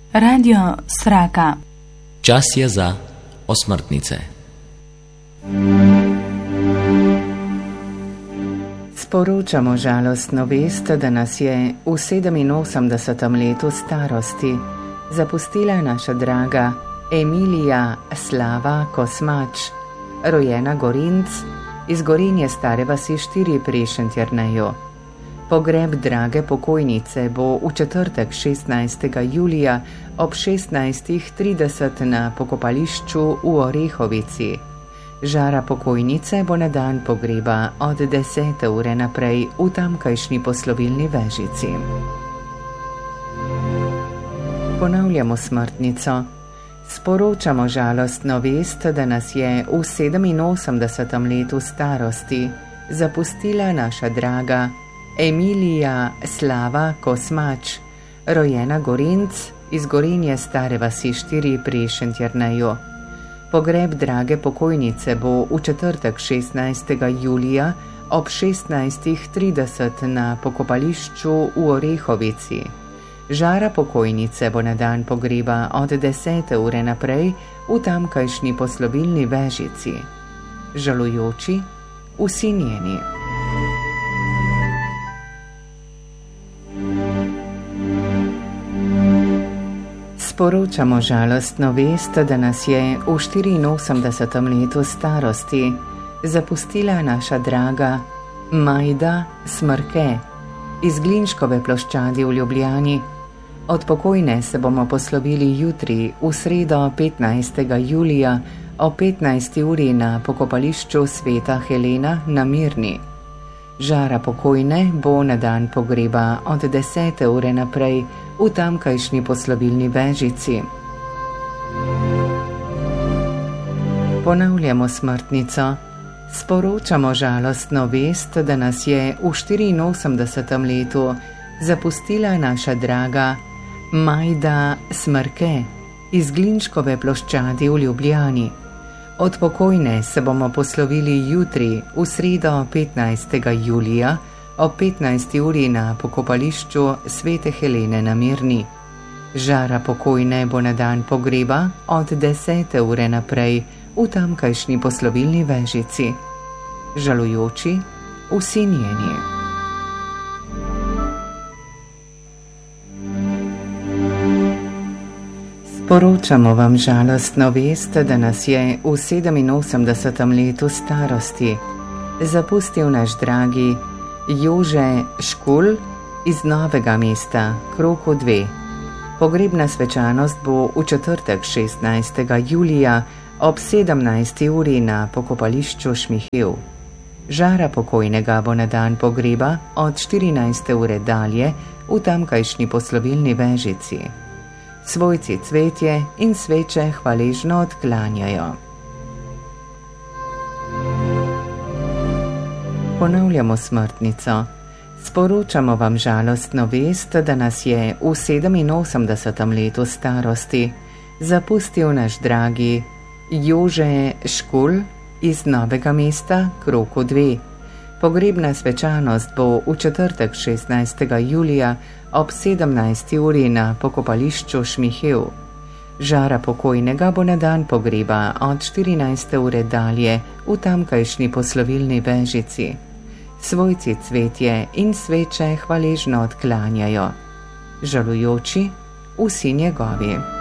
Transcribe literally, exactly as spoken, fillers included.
Radio Sraka. Čas je za osmrtnice. Sporočamo žalostno vest, da nas je v sedeminosemdesetem letu starosti zapustila naša draga Emilija Slava Kosmač, rojena Gorinc, iz Gorenje Stare vasi štiri pri Šentjerneju. Pogreb drage pokojnice bo v četrtek šestnajstega julija ob šestnajstih trideset na pokopališču v Orehovici. Žara pokojnice bo na dan pogreba od desete ure naprej v tamkajšnji poslovilni vežici. Ponavljamo smrtnico. Sporočamo žalostno vest, da nas je v sedeminosemdesetem letu starosti zapustila naša draga Emilija Slava Kosmač, rojena Gorenc, iz Gorenje Stare vasi štiri pri Šentjerneju. Pogreb drage pokojnice bo v četrtek šestnajstega julija ob šestnajstih trideset na pokopališču v Orehovici. Žara pokojnice bo na dan pogreba od desete ure naprej v tamkajšnji poslovilni vežici. Žalujoči, vsi njeni. Sporočamo žalostno vest, da nas je v štiriinosemdesetem letu starosti zapustila naša draga Majda Smrke iz Glinškove ploščadi v Ljubljani. Od pokojne se bomo poslovili jutri, v sredo petnajstega julija o petnajsti uri na pokopališču Sveta Helena na Mirni. Žara pokojne bo na dan pogreba od desete ure naprej v tamkajšnji poslovilni vežici. Ponavljamo smrtnico. Sporočamo žalostno vest, da nas je v štiriinosemdesetem letu zapustila naša draga Majda Smrke iz Glinškove ploščadi v Ljubljani. Od pokojne se bomo poslovili jutri, v sredo petnajstega julija ob petnajsti uri na pokopališču Svete Helene na Mirni. Žara pokojne bo na dan pogreba od desete ure naprej v tamkajšnji poslovilni vežici. Žalujoči, vsi njeni. Sporočamo vam žalostno vest, da nas je v sedeminosemdesetem letu starosti zapustil naš dragi Jože Škulj iz Novega mesta, Kroku dve. Pogrebna svečanost bo v četrtek šestnajstega julija ob sedemnajsti uri na pokopališču Šmihev. Žara pokojnega bo na dan pogreba od štirinajste ure dalje v tamkajšnji poslovilni vežici. Svojci cvetje in sveče hvaležno odklanjajo. Ponavljamo smrtnico. Sporočamo vam žalostno vest, da nas je v sedeminosemdesetem letu starosti zapustil naš dragi Jože Škulj iz Novega mesta, Kroku dve. Pogrebna svečanost bo v četrtek šestnajstega julija ob sedemnajsti uri na pokopališču Šmihev. Žara pokojnega bo na dan pogreba od štirinajste ure dalje v tamkajšnji poslovilni vežici. Svojci cvetje in sveče hvaležno odklanjajo. Žalujoči, vsi njegovi.